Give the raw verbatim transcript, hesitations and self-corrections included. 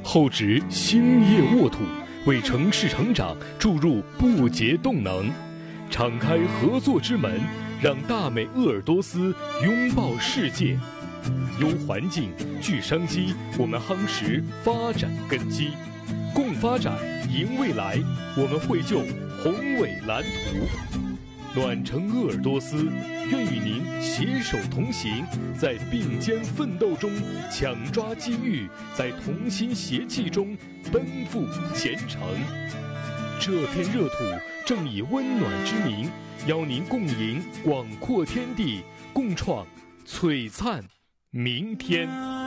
厚植兴业沃土，为城市成长注入不竭动能。敞开合作之门，让大美鄂尔多斯拥抱世界。优环境聚商机，我们夯实发展根基，共发展赢未来，我们绘就宏伟蓝图。暖城鄂尔多斯愿与您携手同行，在并肩奋斗中抢抓机遇，在同心协气中奔赴前程。这片热土正以温暖之名，邀您共迎广阔天地，共创璀璨明天。